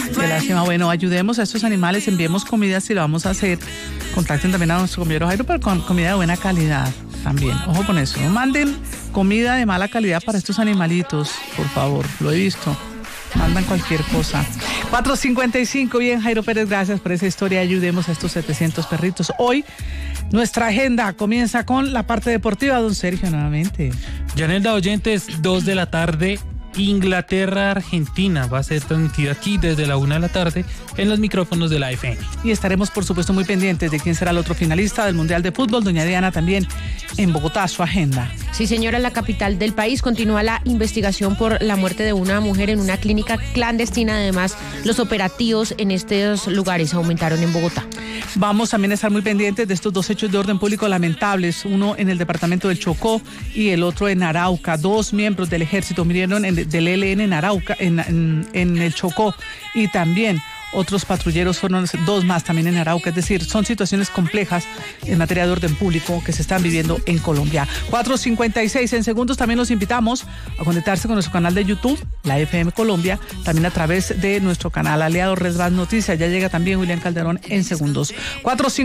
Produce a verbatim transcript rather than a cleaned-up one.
Qué lástima. Bueno, ayudemos a estos animales, enviemos comida si lo vamos a hacer. Contacten también a nuestro comedor Jairo, pero con comida de buena calidad también. Ojo con eso. No manden comida de mala calidad para estos animalitos, por favor. Lo he visto. Mandan cualquier cosa. cuatro cincuenta y cinco. Bien, Jairo Pérez, gracias por esa historia. Ayudemos a estos setecientos perritos. Hoy, nuestra agenda comienza con la parte deportiva. Don Sergio, nuevamente. Yanelda, oyentes, dos de la tarde. Inglaterra-Argentina va a ser transmitida aquí desde la una de la tarde en los micrófonos de la F M. Y estaremos, por supuesto, muy pendientes de quién será el otro finalista del Mundial de Fútbol. Doña Diana también en Bogotá, su agenda. Sí, señora, en la capital del país continúa la investigación por la muerte de una mujer en una clínica clandestina. Además, los operativos en estos lugares aumentaron en Bogotá. Vamos también a estar muy pendientes de estos dos hechos de orden público lamentables, uno en el departamento del Chocó y el otro en Arauca. Dos miembros del ejército murieron en, del E L N en Arauca, en, en, en el Chocó, y también otros patrulleros fueron dos más también en Arauca. Es decir, son situaciones complejas en materia de orden público que se están viviendo en Colombia. cuatro cincuenta y seis. En segundos también los invitamos a conectarse con nuestro canal de YouTube, la F M Colombia, también a través de nuestro canal aliado Red Más Noticias. Ya llega también William Calderón en segundos. cuatro